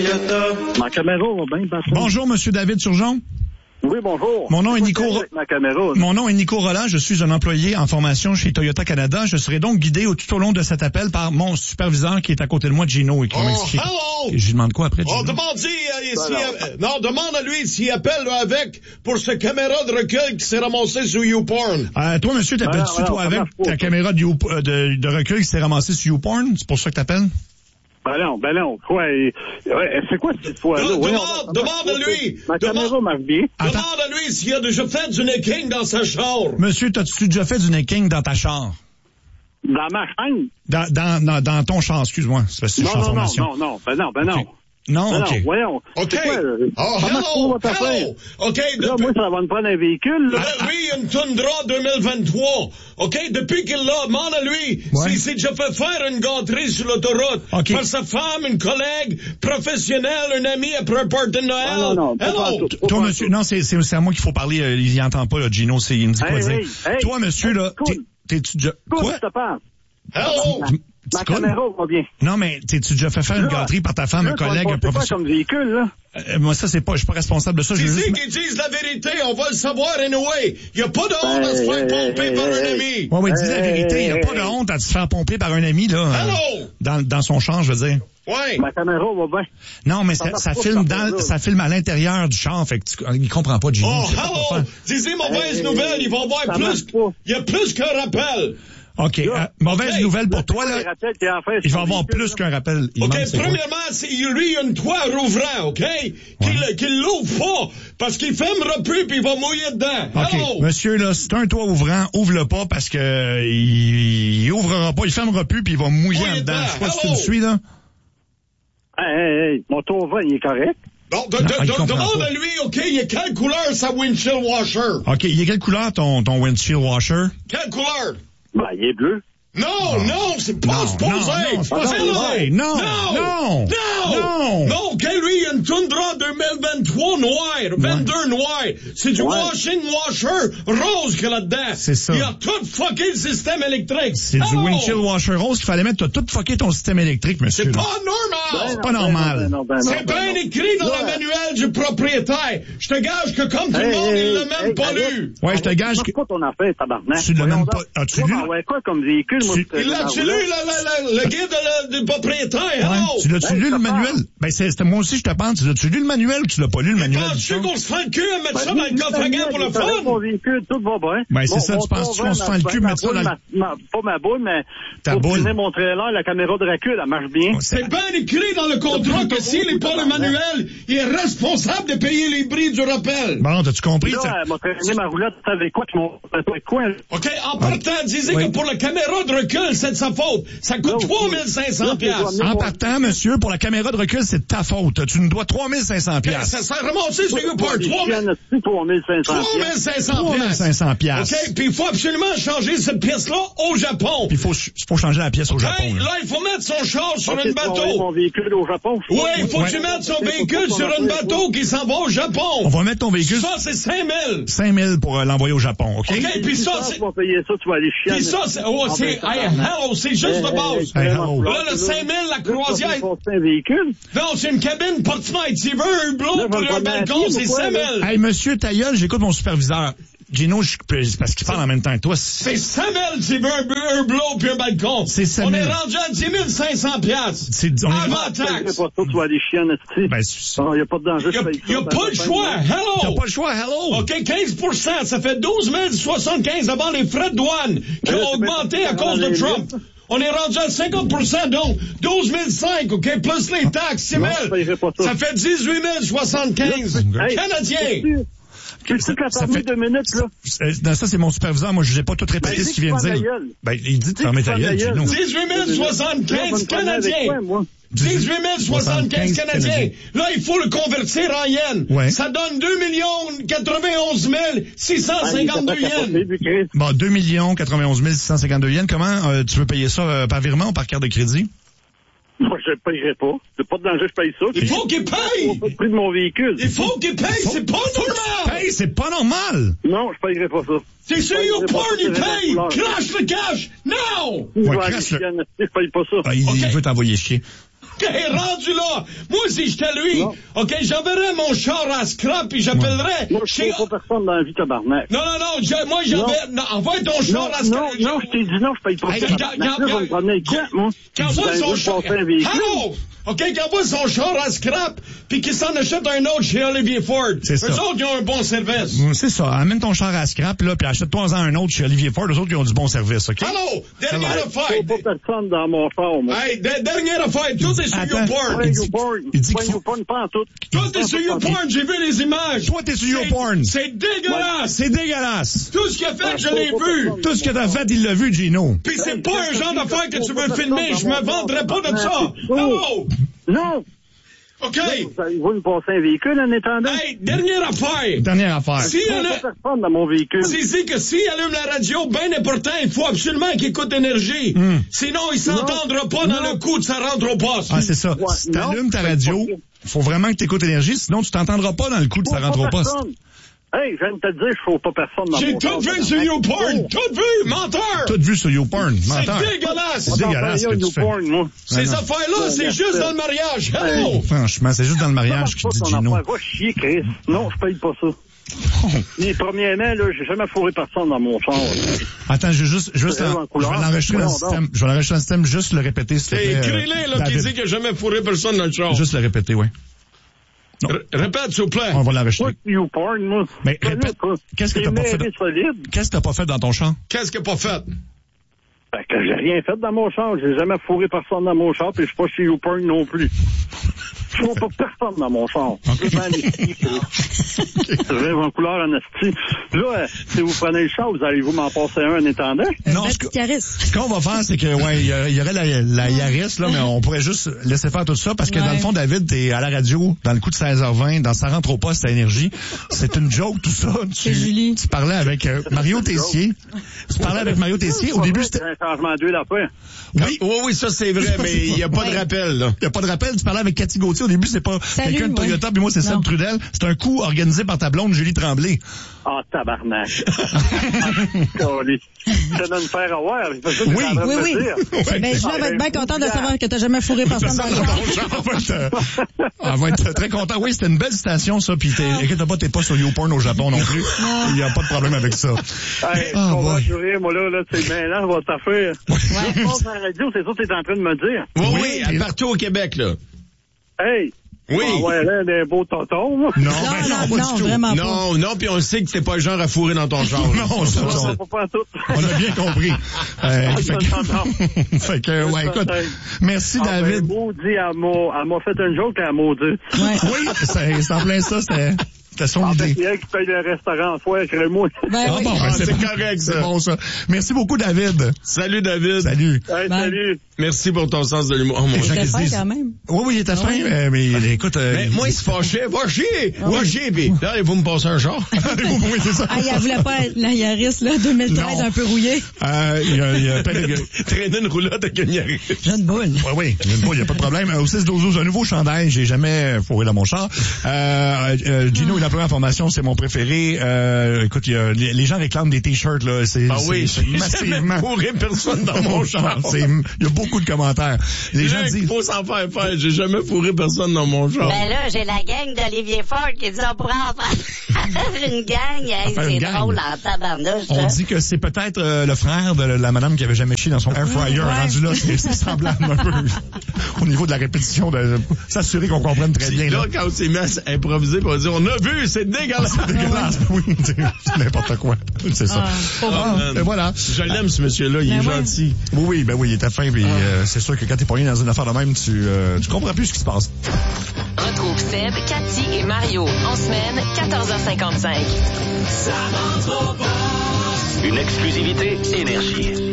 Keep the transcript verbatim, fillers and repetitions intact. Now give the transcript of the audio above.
Ma caméra va bien, patron. Bonjour, Monsieur David Turgeon. Oui, bonjour. Mon nom est Nico. Ma caméra, Mon nom est Nico Roland. Je suis un employé en formation chez Toyota Canada. Je serai donc guidé au, tout au long de cet appel par mon superviseur qui est à côté de moi, Gino, et qui oh, m'a expliqué. Hello! Je lui demande quoi après, Gino? Oh, demande-y, euh, si, euh, non, demande à lui s'il appelle là, avec pour ce caméra de recul qui s'est ramassé sur YouPorn. Euh, toi, monsieur, t'appelles-tu, ben, toi, avec ta caméra de, you, de, de recul qui s'est ramassée sur YouPorn? C'est pour ça que t'appelles? Ben non, ben non. Quoi? Et, ouais, c'est quoi cette fois-là? De, ouais, demande, on, demande à lui. Ma Demande, caméra marche bien. demande à lui s'il a déjà fait du necking dans sa chambre. Monsieur, t'as-tu déjà fait du necking dans ta char? Dans ma chambre? Dans, dans, dans, dans ton char, excuse-moi. C'est parce que je suis en Non, non, non, formation. non, non, ben non, ben non. Okay. Non, Ben OK. non, voyons. OK. C'est quoi, euh, Oh, comment hello, ça va ta hello. OK, Là, depuis... moi, ça va me prendre un véhicule, là. Là, lui, une Tundra deux mille vingt-trois. OK, depuis qu'il l'a, demande à lui Ouais. s'il s'est déjà fait faire une gâterie sur l'autoroute OK. par sa femme, une collègue, professionnelle, un ami après un party de Noël. Ah, non, non, pas Hello. partout. Pas Toi, partout. monsieur, non, c'est, c'est, c'est à moi qu'il faut parler. euh, il entend pas, là, Gino. C'est, il me dit quoi Hey, dire. hey, hey. Toi, monsieur, là, Cool. t'es, t'es-tu déjà... Quoi, Quoi? je te parle? Hello. Tu- Ma tu colles? caméra va bien. Non, mais t'es-tu déjà fait faire une Là, gâterie par ta femme, un Là, collègue, tu vas un me passer professeur? quoi comme véhicule, là? Euh, moi, ça, c'est pas, je suis pas responsable de ça. Je C'est veux ici juste... qu'ils disent la vérité, on va le savoir anyway. Il n'y a pas de honte à se faire Hey, pomper hey, par hey, un hey. ami. Ouais, ouais, dis la Hey, vérité. Il n'y a hey, pas de hey. honte à se faire pomper par un ami, là. euh, Hello. dans, dans son champ, je veux dire. Ouais. Ma caméra va bien. Non, mais Ça ça, marche ça pas, filme ça, dans, là. ça filme à l'intérieur du champ, fait que tu, il comprend pas, Gino. Oh, il sait pas quoi hello. faire. Disez mauvaise Hey, nouvelle, il va y avoir ça plus. marche pas. Il y a plus qu'un rappel. OK, euh, mauvaise OK. nouvelle pour Là, toi, c'est quoi les là. rappels qu'il y a à faire Il sur va le avoir véhicule, plus là? qu'un rappel. Il OK, manque, c'est quoi? premièrement, c'est, lui, il a une toit rouvrant, OK? Qu'il, qu'il l'ouvre pas, parce qu'il fermera plus puis il va mouiller dedans. OK, Hello. monsieur, là, c'est un toit ouvrant, ouvre-le pas parce que euh, il, il ouvrira pas, il fermera plus puis il va mouiller Mouiller en dedans. dedans. Je sais pas si tu Hello. me suis, là. Hey, hey, hey, mon tour va, il est correct. Bon, de, Non, de, il de, comprend demande pas. à lui, OK, il est quelle couleur sa windshield washer? OK, il est quelle couleur ton, ton windshield washer? Quelle couleur? Ben, il est bleu. Non, non, c'est pas Non, supposé. non, non, c'est pas Hello. supposé. Non, non, non, non, non. non, OK, lui, il a une Tundra deux mille vingt-trois noire, vingt-deux noir. C'est du Ouais. washing washer rose qu'il y a là-dedans. C'est ça. Il a tout fucké le système électrique. C'est du Hello. windshield washer rose qu'il fallait mettre. T'as tout fucké ton système électrique, monsieur. C'est là. pas normal. C'est pas normal. Ben non, ben non, C'est ben bien non. écrit dans Là, le manuel du propriétaire. Je te gage que comme tout le Hey, monde, hey, il l'a hey, même hey, pas arrête. lu. Ouais, je te gage Marche que... pas ton affaire, tabarnak. Tu l'as Voyons même donc. pas- as-tu Toi, lu? ben, ouais, quoi comme véhicule, moi, Tu- tu- Il l'a-tu dans la lu, roulette? le, le, le, le guide de le- du propriétaire? Ouais. Hello. Tu l'as-tu Hey, lu je le te manuel? parle. Ben, c'est, c'était moi aussi, je te pense. Tu l'as-tu lu le manuel ou tu l'as pas lu le manuel du Penses-tu char? qu'on se fait le cul à mettre ça Ben, dans le coffre à gants pour le il paraît que Mon fun? véhicule, tout va bien. Ben, c'est Mon- ça, mon tu penses-tu tour qu'on va, se fait le ma- cul, ma mettre ça boule, dans le- ma- ma- Pas ma boule, mais Ta pour boule. filmer mon trailer, la caméra de recul, elle marche bien. C'est bien écrit dans le contrat que s'il n'est pas le manuel, il est responsable de payer les bris du rappel. Bon, t'as-tu compris? Là, ça? elle m'a traîné ma roulette avec quoi, tu m'as avec quoi? OK, en partant, disait Oui. que pour la caméra de recul, c'est de sa faute. Ça coûte Là, trois mille cinq cents là, piastres. c'est En partant, monsieur, pour la caméra de recul, c'est de ta faute. Tu nous dois trois mille cinq cents Ben, piastres. ça s'est remonté sur YouPorn. trois mille trois mille cinq cents. trois mille cinq cents trois mille cinq cents piastres. OK, puis il faut absolument changer cette pièce-là au Japon. Puis il faut, faut changer la pièce au Japon. Hey, là. là, il faut mettre son char sur Ok, une tu vas envoyer bateau. mon véhicule au Japon. je Oui, sais il pas. faut que tu Ouais. mettes son Ok, véhicule faut sur pas un qu'on en bateau qui s'en va au Japon. On va mettre ton véhicule Ça, c'est cinq mille. cinq mille pour euh, l'envoyer au Japon, OK? OK, puis ça, Tu c'est... vas payer ça, tu vas aller chier. Puis ça, c'est... Oh, c'est... Hey, hello, c'est juste de base. Hey, hello. Là, le cinq mille, la croisière... C'est un véhicule. Non, c'est une cabine porte-fenêtre. Tu veux un Là, blot je pour vais un me balcon, promener à c'est pied, pourquoi, cinq mille. Hey, monsieur, ta gueule, j'écoute mon superviseur. Gino, je, parce qu'il parle en même temps que toi. C'est cinq mille, tu veux un, un blot puis un balcon. C'est cinq On mille. est rendu à dix mille cinq cents piastres. C'est, on est- Avant C'est taxe. pas ça, tu vas aller chier en esti. Ben, c'est- Il n'y a pas de danger. Il je paye n'y a, ça, pas ben, le ben, choix. ben, T'as Hello. pas le choix, hello! OK, quinze pour cent, ça fait douze mille soixante-quinze avant les frais de douane qui Ben là, ont c'est augmenté bien à parce cause que de dans les Trump. On est rendu à cinquante pour cent, donc douze mille cinq, OK, plus les taxes, six Non, je payerai mille. pas ça. Ça fait dix-huit mille soixante-quinze Hey, Canadiens. Tu sais que la Ça parmi fait- deux minutes, là. Euh, non, ça, c'est mon superviseur. Moi, je n'ai pas tout répété Ben, ce dis qu'il vient de que tu dire. fermes ta gueule. Ben, il dit de Dis fermer que ta tu fermes gueule, ta Gino. gueule. dix-huit mille soixante-quinze Canadiens. dix-huit mille soixante-quinze Canadiens. Là, il faut le convertir en yens. Ouais. Ça donne deux millions quatre-vingt-onze mille six cent cinquante-deux yens. Bon, deux millions quatre-vingt-onze mille six cent cinquante-deux yens. Comment euh, tu veux payer ça euh, par virement ou par carte de crédit? Moi, je ne payerai pas. C'est pas de danger, je paye ça. Il faut qu'il paye. Pas le prix de mon véhicule. Il faut qu'il paye. C'est pas normal. Hey, c'est pas normal! Non, je payerai pas ça. C'est sur YouPorn, il C'est pas paye. ça. Crash le cash. Now. Je Ouais, vais aller crache le- chier en esti, je paye pas ça. Ah, il, il OK. veut t'envoyer chier. OK, rendu là. Moi, si j'étais lui, non. OK, j'enverrais mon char à scrap puis j'appellerais... Moi, je ne pas personne dans la vie, tabarnak. Non, non, non, je, moi, j'enverrais... Non, envoie ton char non, à scrap. Non, non, je t'ai dit non, je paye pas hey, ça. Là, je vais me promener quoi, moi? Qu'envoie son char... Allô? OK, qu'il envoie son char à scrap, puis qu'il s'en achète un autre chez Olivier Ford. C'est ça. Eux autres, ils ont un bon service. C'est ça. Amène ton char à scrap, là, puis achète-toi-en un autre chez Olivier Ford. Eux autres, ils ont du bon service, OK? Allô? Dernière hey, affaire. Il faut pas personne dans mon char, moi. Hey, de- dernière affaire. Tout est sur YouPorn. Il dit, il dit qu'il faut... Tout pas en tout. Tout est sur YouPorn. J'ai vu les images. Toi, t'es sur YouPorn. C'est dégueulasse. Ouais. C'est dégueulasse. Tout ce qu'il a fait, je l'ai vu. Tout ce que t'as fait, il l'a vu, Gino. Puis c'est pas un genre d'affaire que tu veux filmer. Je me vendrais pas de ça. Allô? Non. OK. Vous me passez un véhicule en étendant? Hey, dernière affaire. Dernière affaire. Si il y a personne dans mon véhicule. C'est dit que s'il allume la radio, bien important, il faut absolument qu'il écoute énergie. Mm. Sinon, il s'entendra pas non. dans le coup de ça rentre au poste. Ah, c'est ça. Ouais, si t'allumes ta radio, il faut vraiment que tu écoutes énergie, sinon tu t'entendras pas dans le coup de ça rentre au poste. Hey, je viens de te dire, je ne faut pas personne dans J'ai mon tout vu sur YouPorn! Tout vu! Menteur! Tout vu sur YouPorn! Menteur! C'est dégueulasse! C'est dégueulasse ce que tu fais. Moi. Ces non. affaires-là, c'est ouais, juste dans le mariage! Hello! Hey, franchement, c'est juste dans le mariage que dit Gino. Va chier, Chris. Non, je paye pas ça. Oh. Les premiers mai, là, j'ai jamais fourré personne dans mon char. Attends, je vais juste, juste en, je vais l'enregistrer dans le système. Je vais l'enregistrer dans le système, juste le répéter, s'il te plaît. C'est écrit-les, là, qui dit qu'il n'a jamais fourré personne dans le char. Juste le répéter, oui. R- répète, s'il vous plaît. On va l'enregistrer. YouPorn, moi. Mais répète, qu'est-ce que t'as pas fait? Qu'est-ce que t'as pas fait dans ton char? Qu'est-ce que t'as pas fait? Ben, que j'ai rien fait dans mon char. J'ai jamais fourré personne dans mon char, puis je suis pas chez YouPorn non plus. Je vois pas personne dans mon char. Okay. Je rêve en couleur en esti. Là, si vous prenez le char, vous allez-vous m'en passer un en étendant? Non, ce, que, ce qu'on va faire, c'est que, ouais, il y, y aurait la, la Yaris, là, mais on pourrait juste laisser faire tout ça, parce que ouais. dans le fond, David, t'es à la radio, dans le coup de seize heures vingt, dans Ça rentre au poste à Énergie. C'est une joke, tout ça. Tu, Julie. Tu parlais avec euh, Mario Tessier. Tu parlais avec Mario Tessier. Au début, c'était... un changement d'huile après. Oui, oui, oui, ça c'est vrai, mais il n'y a pas ouais. de rappel, là. Il n'y a pas de rappel. Tu parlais avec Cathy Gauthier. Au début, c'est pas Salut, quelqu'un de Toyota, ouais. puis moi, c'est Seb Trudel. C'est un coup organisé par ta blonde, Julie Tremblay. Ah, oh, tabarnak. Ça donne faire avoir. Oui, oui, oui. Ben, Julie va être bien content de savoir que t'as jamais fourré personne dans le char. Elle va être très content. Oui, c'était une belle station, ça, puis t'inquiète pas, t'es pas sur YouPorn au Japon non plus. Il n'y a pas de problème avec ça. Hey, ah, on va jurer, moi, là, là, c'est maintenant, votre affaire. Ouais. Je passe à la radio, c'est ça que t'es en train de me dire. Oui, oui, oui partout au Québec, là. Hey! Oui. On va aller des beaux tontons. Non, non, ben non, non, non vraiment pas. Non, non, puis on sait que t'es pas le genre à fourrer dans ton char. Non, ça, ça, ça, pas tout. On a bien compris. Euh, fait, que, fait que, ouais, écoute, merci ah, David. Ben, maudit, elle m'a fait une joke, elle m'a dit. Ouais. Oui, c'est en plein ça, c'était... C'était son en idée. fait, c'est elle qui paye le restaurant en foire, crée-moi. Ben ah oui. bon, ben ah, c'est, c'est bon. correct, ça. C'est bon, ça. Merci beaucoup, David. Salut, David. Salut. Hey, salut. Merci pour ton sens de l'humour. Oh, mon il était fin, quand même. Oui, oui, il était fin, mais, mais écoute... Euh, mais moi, il se fâchait. Va chier! Va oui. chier, pis là, il faut me passer un char. Oui, c'est ça. Ah, il voulait pas la Yaris, là, deux mille treize, non. un peu rouillée. Euh, il y a, il y a traîner une roulotte avec une Yaris. J'ai une boule. Oui, oui, j'ai une boule, il n'y a pas de problème. Au six douze douze, un nouveau chandail, j'ai jamais fourré dans mon char. Euh, euh, Gino, il a plein d'informations, c'est mon préféré. Euh, écoute, il y a, les, les gens réclament des t-shirts, là. C'est, ah oui, c'est, c'est massivement. Fourré personne dans mon char. C'est, il y a beaucoup de commentaires. Les gens disent. Il faut s'en faire faire. J'ai jamais fourré personne dans mon char. Ben là, j'ai la gang d'Olivier Ford qui dit on pourrait en faire une gang. Hey, c'est gang. Drôle en tabarnouche. On dit que c'est peut-être euh, le frère de la madame qui avait jamais chié dans son air fryer. Ouais. Rendu là, c'est, c'est semblable un peu au niveau de la répétition, de s'assurer qu'on comprenne très bien. Là, là, quand on s'est mis à improviser, on va dire on a vu, c'est dégueulasse. C'est dégueulasse. Oui, c'est n'importe quoi. C'est ça. Ah, ah, et voilà. Je l'aime, ce monsieur-là. Il ben est ouais. gentil. Oui, oui, ben oui, il était fin. Puis, ah. euh, c'est sûr que quand t'es poigné dans une affaire de même, tu, euh, tu comprends plus ce qui se passe. Retrouve Seb, Cathy et Mario en semaine, quatorze heures cinquante-cinq. Une exclusivité Énergie.